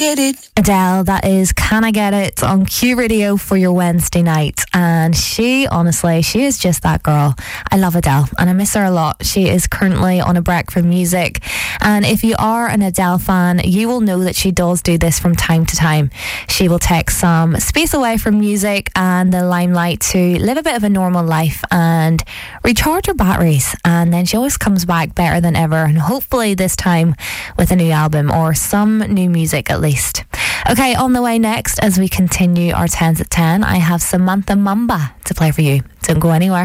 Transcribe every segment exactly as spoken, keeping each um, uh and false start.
Get it. Adele, that is Can I Get It on Q Radio for your Wednesday night. And she, honestly, she is just that girl. I love Adele and I miss her a lot. She is currently on a break from music. And if you are an Adele fan, you will know that she does do this from time to time. She will take some space away from music and the limelight to live a bit of a normal life and recharge her batteries. And then she always comes back better than ever. And hopefully this time with a new album or some new music at least. Okay, on the way next, as we continue our tens at ten, I have Samantha Mumba to play for you. Don't go anywhere.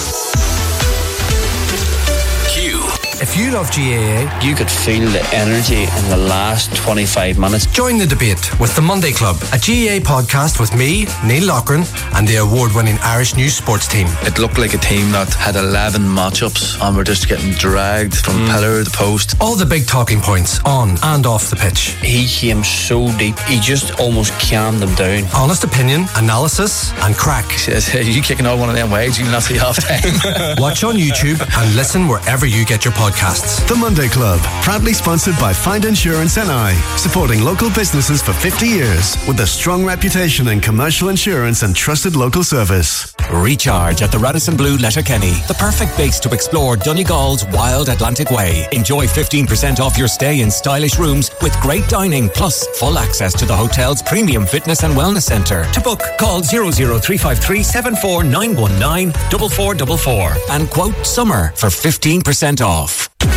If you love G A A, you could feel the energy in the last twenty-five minutes. Join the debate with The Monday Club, a G A A podcast with me, Neil Loughran, and the award-winning Irish News Sports team. It looked like a team that had eleven matchups and were just getting dragged from mm. pillar to post. All the big talking points on and off the pitch. He came so deep, he just almost calmed them down. Honest opinion, analysis, and crack. He says, hey, you kicking out one of them waves, you'll not see half time. Watch on YouTube and listen wherever you get your podcasts. The Monday Club, proudly sponsored by Find Insurance N I, supporting local businesses for fifty years with a strong reputation in commercial insurance and trusted local service. Recharge at the Radisson Blu Letterkenny, the perfect base to explore Donegal's wild Atlantic way. Enjoy fifteen percent off your stay in stylish rooms with great dining plus full access to the hotel's premium fitness and wellness centre. To book, call zero zero three five three seven four nine one nine four four four four and quote SUMMER for fifteen percent off.